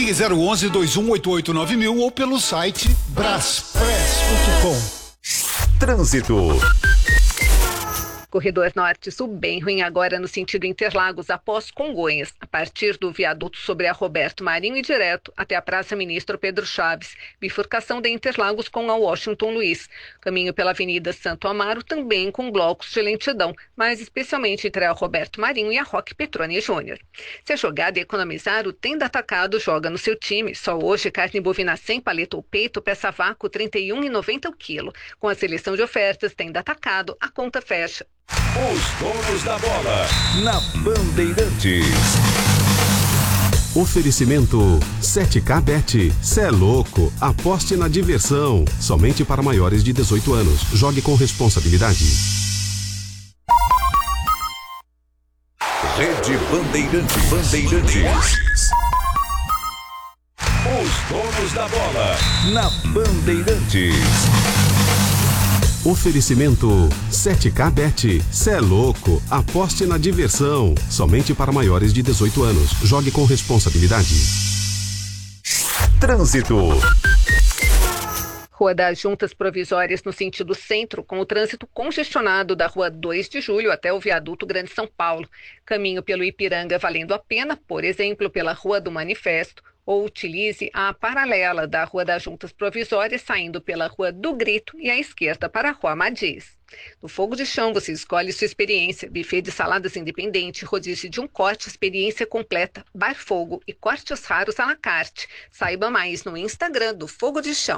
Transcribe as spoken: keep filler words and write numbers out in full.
Ligue zero onze, dois um oito oito nove mil ou pelo site braspress ponto com. Trânsito. Corredor Norte-Sul bem ruim agora no sentido Interlagos após Congonhas, a partir do viaduto sobre a Roberto Marinho e direto até a Praça Ministro Pedro Chaves, bifurcação de Interlagos com a Washington Luiz. Caminho pela Avenida Santo Amaro também com blocos de lentidão, mas especialmente entre a Roberto Marinho e a Roque Petroni Júnior. Se a jogada é economizar, o Tenda Atacado joga no seu time. Só hoje carne bovina sem paleta ou peito, peça vácuo trinta e um reais e noventa centavos o quilo. Com a seleção de ofertas Tenda Atacado, a conta fecha. Os donos da bola na Bandeirantes. Oferecimento sete K Bet. Cê é louco. Aposte na diversão. Somente para maiores de dezoito anos. Jogue com responsabilidade. Rede Bandeirantes. Bandeirantes. Os donos da bola na Bandeirantes. Oferecimento sete K Bet. Cê é louco. Aposte na diversão. Somente para maiores de dezoito anos. Jogue com responsabilidade. Trânsito. Rua das Juntas Provisórias no sentido centro, com o trânsito congestionado da Rua dois de Julho até o Viaduto Grande São Paulo. Caminho pelo Ipiranga valendo a pena, por exemplo, pela Rua do Manifesto, ou utilize a paralela da Rua das Juntas Provisórias, saindo pela Rua do Grito e à esquerda para a Rua Madiz. No Fogo de Chão, você escolhe sua experiência. Buffet de saladas independente, rodízio de um corte, experiência completa, bar fogo e cortes raros à la carte. Saiba mais no Instagram do Fogo de Chão.